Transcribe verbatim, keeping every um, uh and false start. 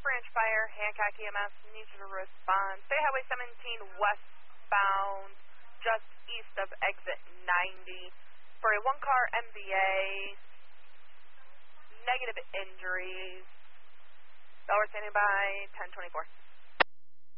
Branch Fire, Hancock E M S needs to respond. State Highway seventeen westbound, just east of exit ninety, for a one-car M V A, negative injuries. Dollar standing by, ten twenty-four.